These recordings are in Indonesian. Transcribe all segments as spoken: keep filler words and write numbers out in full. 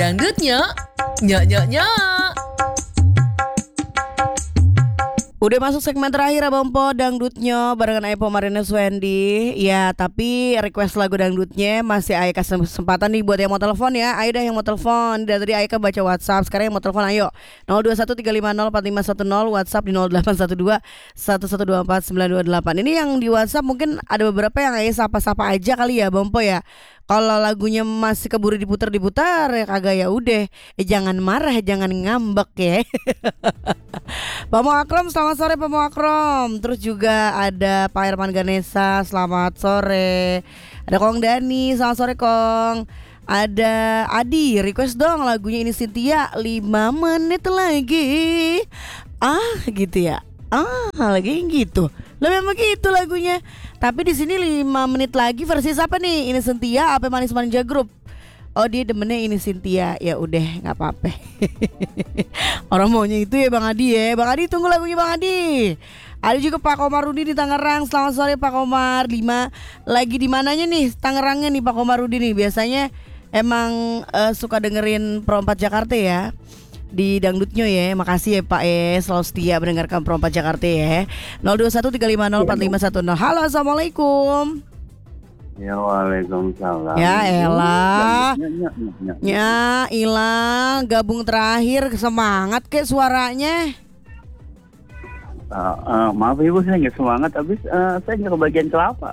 Dangdutnya, nyok nyok nyok. Udah masuk segmen terakhir Abang Po Dangdutnya barengan Ayo Pomarines Wendy. Ya tapi request lagu dangdutnya masih Ayo kasih kesempatan nih buat yang mau telepon ya. Ayo dah yang mau telepon. Dari tadi Ayo kan baca WhatsApp. Sekarang yang mau telepon ayo nol dua satu tiga lima nol empat lima satu nol. WhatsApp di nol delapan satu dua satu satu dua empat sembilan dua delapan. Ini yang di WhatsApp mungkin ada beberapa yang Ayo sapa-sapa aja kali ya Bang Po ya. Kalau lagunya masih keburu diputar-diputar ya kagak ya udah. Eh jangan marah, jangan ngambek ya. Pak Mo Akrom, selamat sore Pak Mo Akrom. Terus juga ada Pak Herman Ganesa, selamat sore. Ada Kong Dani, selamat sore Kong. Ada Adi, request dong lagunya ini Cynthia lima menit lagi. Ah gitu ya. Ah lagi gitu. Lah memang gitu lagunya. Tapi di sini lima menit lagi versi siapa nih? Ini Cynthia apa Manis Manja Group? Oh dia demennya ini Cynthia. Ya udah nggak apa-apa. Orang maunya itu ya Bang Adi ya. Bang Adi tunggu lagunya Bang Adi. Ada juga Pak Komarudi di Tangerang. Selamat sore Pak Komar. Lima lagi di mananya nih Tangerangnya nih Pak Komarudi nih. Biasanya emang uh, suka dengerin Pro empat Jakarta ya. Di Dangdutnya ya. Makasih ya Pak eh selalu setia mendengarkan Pro empat Jakarta ya. nol dua satu tiga lima nol empat lima satu nol. Halo assalamualaikum. Ya waalaikumsalam. Ya elah. Ya, ya, ya, ya. Ya ilang gabung terakhir semangat kek suaranya. Uh, uh, maaf ibu saya nggak semangat habis uh, saya nggak kebagian kelapa.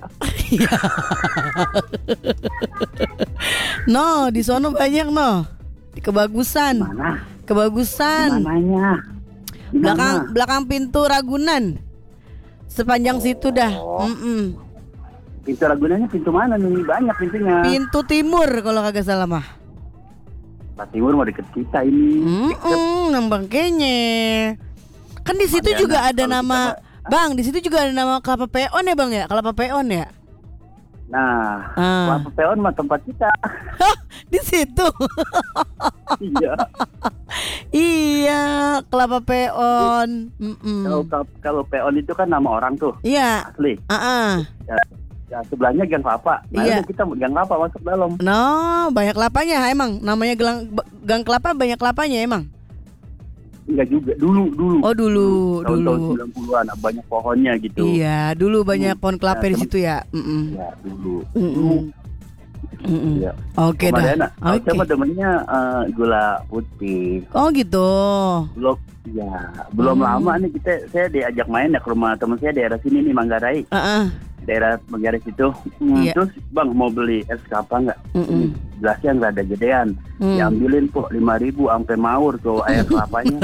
No di sono banyak no. Di kebagusan. Mana? Kebagusan. Mananya? Di Belakang mana? belakang pintu Ragunan. Sepanjang Oh. situ dah. Mm-mm. Pintu Ragunannya pintu mana nih? Banyak pintunya. Pintu timur kalau kagak salah mah. Pak Timur mau deket kita ini. Mm-mm, nambang kayaknya. Kan di situ Mariana, juga ada kalau nama kita- Bang, di situ juga ada nama Kelapa Peon ya Bang ya? Kelapa Peon ya? Nah, Ah. Kelapa Peon mah tempat kita. Hah, di situ. Iya. Iya, Kelapa Peon. Mm-mm. Kalau kalau Peon itu kan nama orang tuh Iya. asli. Ah, Ya, ya sebelahnya Gang Kelapa. Nah, Iya. udah kita Gang Kelapa masuk dalam. no, banyak kelapanya emang. Namanya gelang, Gang Kelapa banyak kelapanya emang. Enggak juga, dulu dulu. Oh dulu, Tahun-tahun dulu. sembilan puluhan banyak pohonnya gitu. Iya, dulu banyak pohon kelapa Ya, di temen- situ ya. Mm-mm. Ya, dulu. Mm-mm. Mm-mm. Iya. Oke dah. Mariana, kalau Oke. saya mah demennya eh, gula putih. Oh gitu. Belum ya, belum Hmm. lama nih kita saya diajak main ya ke rumah teman saya daerah sini nih Manggarai. Ah, Daerah Manggarai situ. Hmm, Iya. Terus Bang mau beli es kelapa enggak? Mm-mm. Gelasnya nggak ada gedean. Hmm. Diambilin kok lima ribu sampai maur tuh air kelapanya.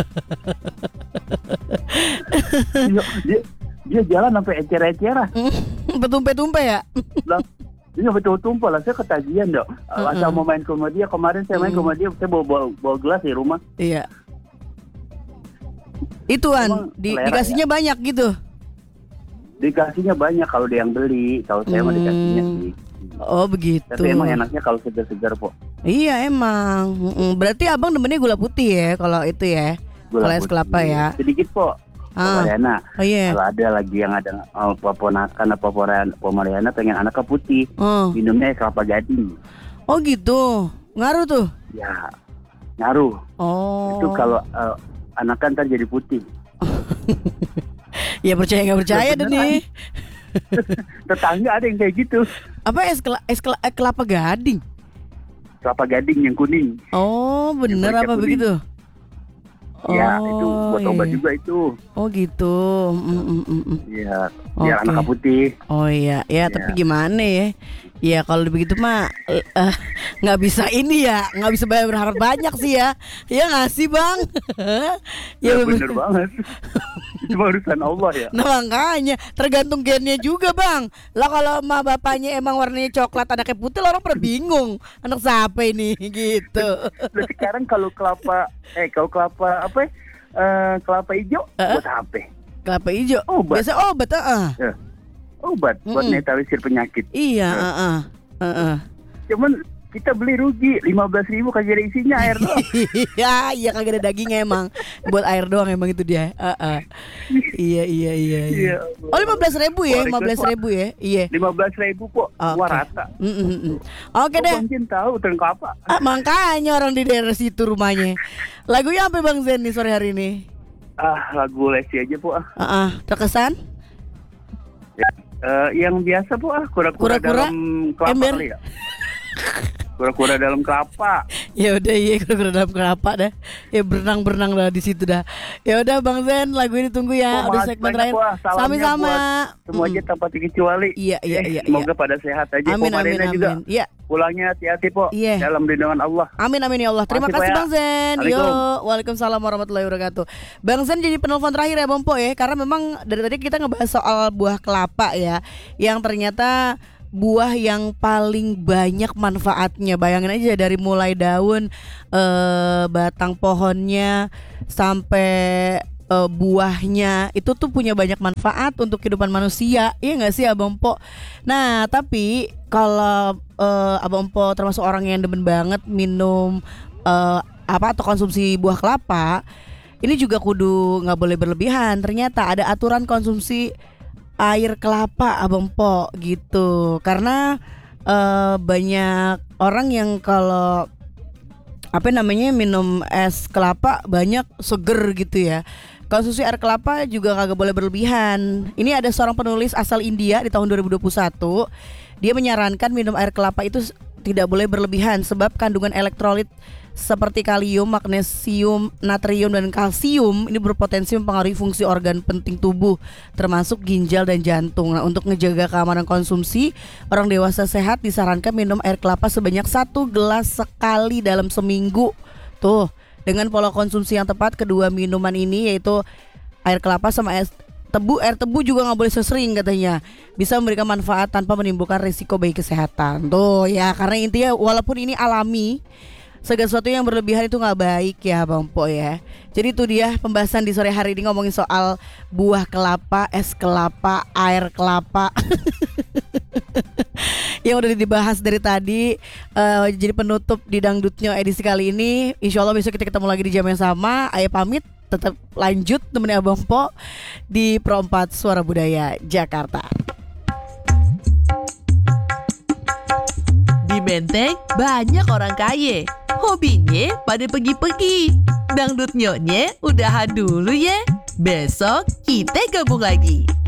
dia, dia, dia jalan sampai ecer-eceran. Betumpe-tumpe ya. Lah, iya betul tumpah lah. Saya ketagihan dok. Asal mau main ke rumah dia kemarin saya main ke rumah dia saya bawa, bawa bawa gelas di rumah. Iya. Ituan Emang di, selera dikasihnya banyak gitu. Dikasihnya banyak kalau dia yang beli. Kalau saya mah dikasihnya Hmm. sih. Oh begitu. Tapi emang enaknya kalau segar-segar po. Iya emang. Mm-mm. Berarti abang demennya gula putih ya kalau itu ya. Gula Kalau es putih. kelapa ya. Sedikit po. Ah. Mariana. Oh iya. Kalau ada lagi yang ada oh, ponakan apa Mariana pengen anaknya putih. Oh. Minumnya es kelapa gading. Oh gitu. Ngaruh tuh. Ya ngaruh. Oh. Itu kalau uh, anakan ntar jadi putih. Ya percaya nggak percaya Ya, deh beneran. nih. Tetangga ada yang kayak gitu. Apa es, kela- es kela- eh, kelapa gading? Kelapa gading yang kuning. Oh bener Yang apa kuning. begitu? Ya itu buat iya. obat juga itu. Oh gitu. Mm, mm, mm, mm. Iya, biar Oke. anaknya putih. Oh iya, ya tapi Ya. gimana ya? Ya kalau begitu mah eh, eh, nggak bisa ini ya, nggak bisa banyak berharap banyak sih ya. Ya nggak sih bang? Ya, ya bener banget. Itu mah urusan Allah ya. Nah makanya tergantung gennya juga bang. Lah kalau emak bapaknya emang warnanya coklat anaknya putih, lah orang pada bingung anak siapa ini gitu. Lah sekarang kalau kelapa, eh kalau kelapa apa? Eh, kelapa hijau Eh? buat apa? Kelapa hijau. Obat. Biasa obat ah. Obat buat Mm-mm. netralisir penyakit. Iya, Eh. heeh. Heeh. Cuman kita beli rugi lima belas ribu kagak ada isinya air doang. Iya, iya kagak ada dagingnya emang. Buat air doang emang itu dia. Uh-uh. Iya, iya, iya, iya. Iya. Oh, lima belas ribu ya, Wah, lima belas ribu ya. Iya. lima belas ribu kok, Oke. gua rata. Mm, mm, mm. Oke Kok deh. Bang Jin tahu tentang apa? Ah, makanya orang di daerah situ rumahnya. Lagunya apa Bang Zen nih sore hari ini? Ah, lagu Lesti aja po ah. Uh-uh. Terkesan? Ya, eh, yang biasa po ah, kura-kura Kura-kura? dalam kelapa Ember? kali ya. Kura-kura dalam kelapa. Ya udah, iya kura-kura dalam kelapa dah. Ya berenang-berenang lah di situ dah. Ya udah Bang Zen, lagu ini tunggu ya. Po, Udah makasih segmen banyak, terakhir. Po, ah. Salamnya Sama-sama. buat semua aja Mm. tanpa terkecuali. Iya, iya, Eh, iya, Semoga iya. pada sehat aja. Amin, Po, amin, Marina juga. amin. Iya. Pulangnya hati-hati po. Iya. Dalam lindungan Allah. Amin amin ya Allah. Terima Makasih, kasih Pak, ya. Bang Zen. Yo, Assalamualaikum. waalaikumsalam warahmatullahi wabarakatuh. Bang Zen jadi penelpon terakhir ya Bang Po ya, karena memang dari tadi kita ngebahas soal buah kelapa ya, yang ternyata buah yang paling banyak manfaatnya. Bayangin aja dari mulai daun, eh, batang pohonnya sampai eh, buahnya itu tuh punya banyak manfaat untuk kehidupan manusia. Iya nggak sih Abang Po? Nah tapi kalau eh, Abang Po termasuk orang yang demen banget minum eh, apa atau konsumsi buah kelapa, ini juga kudu nggak boleh berlebihan. Ternyata ada aturan konsumsi air kelapa Abang Po gitu. Karena eh, banyak orang yang kalau apa namanya minum es kelapa banyak seger gitu ya. Konsumsi air kelapa juga kagak boleh berlebihan. Ini ada seorang penulis asal India di tahun dua ribu dua puluh satu. Dia menyarankan minum air kelapa itu s- tidak boleh berlebihan sebab kandungan elektrolit seperti kalium, magnesium, natrium, dan kalsium ini berpotensi mempengaruhi fungsi organ penting tubuh termasuk ginjal dan jantung. Nah, untuk ngejaga keamanan konsumsi, orang dewasa sehat disarankan minum air kelapa sebanyak satu gelas sekali dalam seminggu. Tuh, dengan pola konsumsi yang tepat, kedua minuman ini yaitu air kelapa sama es tebu, air tebu juga nggak boleh sesering katanya. Bisa memberikan manfaat tanpa menimbulkan risiko bagi kesehatan. Tuh ya, karena intinya walaupun ini alami, segala sesuatu yang berlebihan itu nggak baik ya Bang Po ya. Jadi itu dia pembahasan di sore hari ini ngomongin soal buah kelapa, es kelapa, air kelapa. Yang udah dibahas dari tadi. eh, Jadi penutup di Dangdutnya edisi kali ini. Insya Allah besok kita ketemu lagi di jam yang sama. Ayah pamit, tetap lanjut temenin Abang Po di Pro empat Suara Budaya Jakarta. Di Menteng banyak orang kaya. Hobinya pada pergi-pergi. Dangdut nyoknya udahan dulu ya. Besok kita gabung lagi.